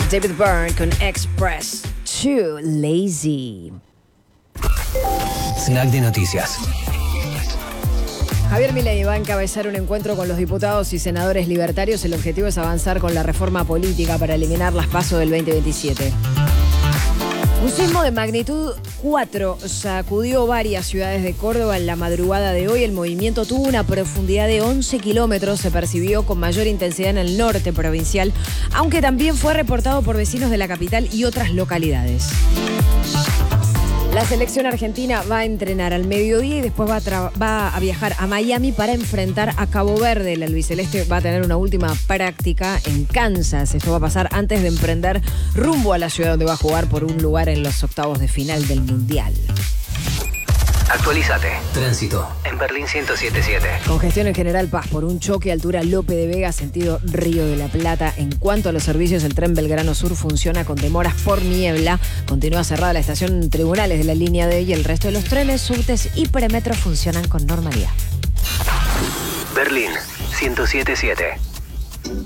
David Byrne con Express. Too Lazy. Snack de noticias. Javier Milei va a encabezar un encuentro con los diputados y senadores libertarios. El objetivo es avanzar con la reforma política para eliminar las PASO del 2027. Un sismo de magnitud 4 sacudió varias ciudades de Córdoba en la madrugada de hoy. El movimiento tuvo una profundidad de 11 kilómetros. Se percibió con mayor intensidad en el norte provincial, aunque también fue reportado por vecinos de la capital y otras localidades. La selección argentina va a entrenar al mediodía y después va a viajar a Miami para enfrentar a Cabo Verde. El albiceleste va a tener una última práctica en Kansas. Esto va a pasar antes de emprender rumbo a la ciudad donde va a jugar por un lugar en los octavos de final del Mundial. Actualízate. Tránsito en Berlín 107.7. Congestión en General Paz por un choque altura Lope de Vega, sentido Río de la Plata. En cuanto a los servicios, el tren Belgrano Sur funciona con demoras por niebla. Continúa cerrada la estación Tribunales de la línea D y el resto de los trenes, subtes y premetros funcionan con normalidad. Berlín 107.7.